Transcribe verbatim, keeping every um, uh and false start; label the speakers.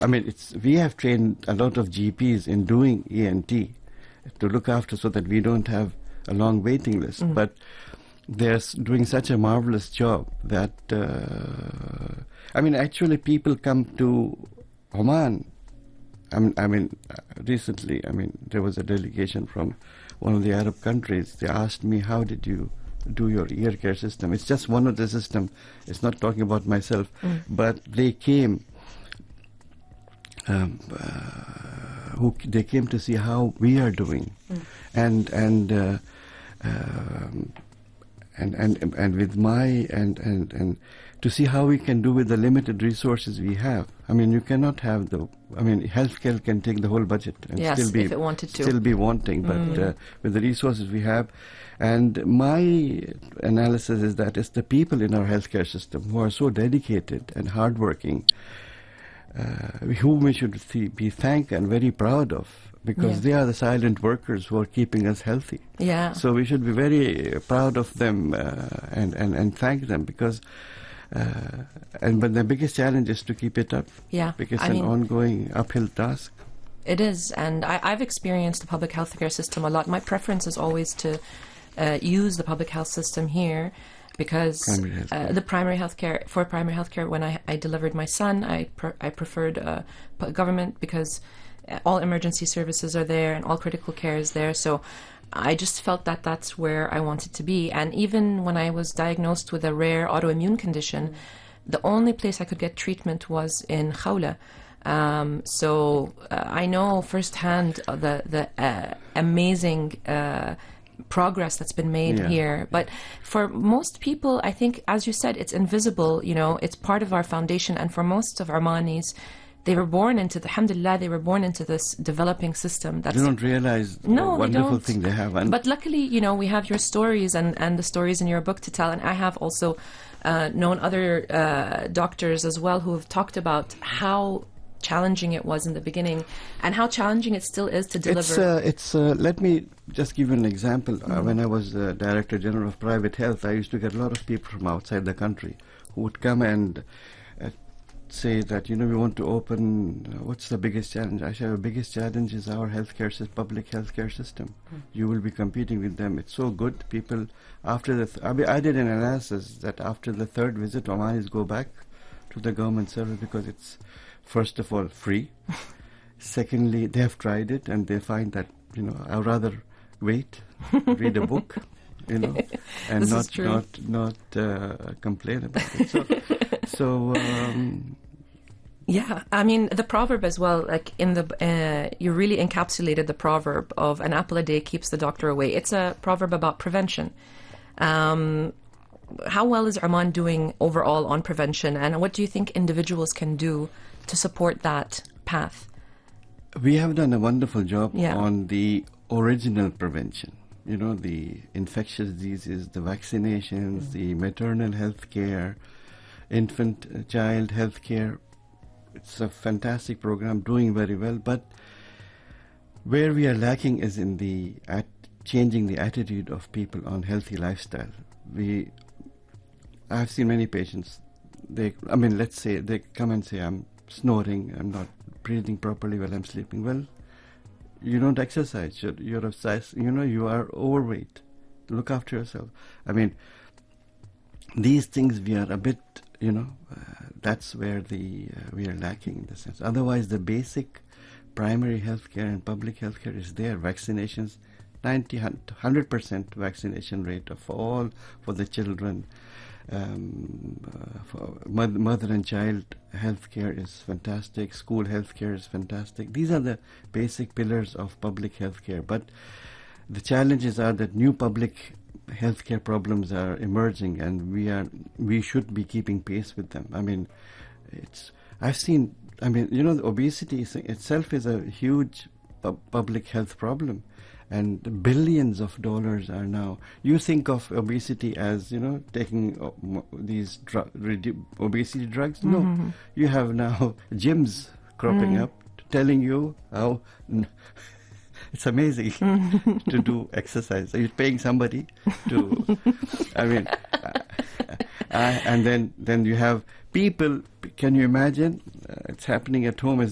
Speaker 1: I mean, it's, we have trained a lot of G Ps in doing E N T to look after so that we don't have a long waiting list. Mm. But they're doing such a marvelous job that, uh, I mean, actually people come to Oman. I mean, I mean, recently, I mean, there was a delegation from one of the Arab countries. They asked me, how did you do your ear care system? It's just one of the systems. It's not talking about myself. Mm. But they came, um, uh, who they came to see how we are doing. Mm. And, and, uh, um, and, and, and with my, and, and, and to see how we can do with the limited resources we have. I mean, you cannot have the, I mean, healthcare can take the whole budget and
Speaker 2: yes,
Speaker 1: still be,
Speaker 2: if it wanted to.
Speaker 1: still be wanting, but mm. uh, with the resources we have. And my analysis is that it's the people in our healthcare system who are so dedicated and hardworking, uh, whom we should th- be thanked and very proud of, because yeah. they are the silent workers who are keeping us healthy.
Speaker 2: Yeah.
Speaker 1: So we should be very proud of them uh, and, and, and thank them, because Uh, and but the biggest challenge is to keep it up.
Speaker 2: Yeah,
Speaker 1: because it's
Speaker 2: I
Speaker 1: an
Speaker 2: mean,
Speaker 1: ongoing uphill task.
Speaker 2: It is, and I, I've experienced the public healthcare system a lot. My preference is always to uh, use the public health system here, because
Speaker 1: primary
Speaker 2: uh, the primary healthcare for primary healthcare. When I, I delivered my son, I pr- I preferred uh, government, because all emergency services are there and all critical care is there. So I just felt that that's where I wanted to be. And even when I was diagnosed with a rare autoimmune condition, mm. the only place I could get treatment was in Khawla. Um, so uh, I know firsthand the the uh, amazing uh, progress that's been made
Speaker 1: yeah.
Speaker 2: here. But for most people, I think, as you said, it's invisible. You know, it's part of our foundation. And for most of Omanis, they were born into the, alhamdulillah, they were born into this developing system. That's,
Speaker 1: they don't realize
Speaker 2: no,
Speaker 1: the wonderful
Speaker 2: they don't.
Speaker 1: thing they have. And
Speaker 2: but luckily, you know, we have your stories and, and the stories in your book to tell. And I have also uh, known other uh, doctors as well who have talked about how challenging it was in the beginning and how challenging it still is to deliver.
Speaker 1: It's, uh, it's uh, let me just give you an example. Mm-hmm. Uh, when I was the Director General of Private Health, I used to get a lot of people from outside the country who would come and say that, you know, we want to open, uh, what's the biggest challenge? I said, the biggest challenge is our healthcare system, public healthcare system. Mm. You will be competing with them. It's so good. People, after the, th- I, mean, I did an analysis that after the third visit, Omanis go back to the government service because it's, first of all, free. Secondly, they have tried it and they find that, you know, I'd rather wait, read a book, you know, and
Speaker 2: this
Speaker 1: not not not uh, complain about it. So, so um,
Speaker 2: yeah, I mean the proverb as well. Like in the, uh, you really encapsulated the proverb of an apple a day keeps the doctor away. It's a proverb about prevention. Um, how well is Oman doing overall on prevention, and what do you think individuals can do to support that path?
Speaker 1: We have done a wonderful job
Speaker 2: yeah.
Speaker 1: on the original prevention. You know, the infectious diseases, the vaccinations, mm. the maternal health care, infant uh, child health care. It's a fantastic program, doing very well. But where we are lacking is in the at changing the attitude of people on healthy lifestyle. We, I've seen many patients. They, I mean, let's say they come and say, "I'm snoring. I'm not breathing properly while I'm sleeping." Well, you don't exercise. You're, you're a size, you know, you are overweight. Look after yourself. I mean, these things we are a bit, you know, uh, that's where the uh, we are lacking in the sense. Otherwise, the basic primary health care and public health care is there. Vaccinations, ninety, one hundred percent vaccination rate of all for the children. Um, uh, for mother, mother and child health care is fantastic. School health care is fantastic. These are the basic pillars of public health care. But the challenges are that new public health care problems are emerging, and we are we should be keeping pace with them. I mean, it's I've seen. I mean, you know, the obesity is, itself is a huge pu- public health problem. And billions of dollars are now. You think of obesity as, you know, taking uh, m- these dr- redu- obesity drugs. No,
Speaker 2: mm-hmm.
Speaker 1: you have now gyms cropping mm. up, telling you how n- it's amazing to do exercise. So you're paying somebody to. I mean, uh, uh, and then then you have people. Can you imagine? Uh, it's happening at home as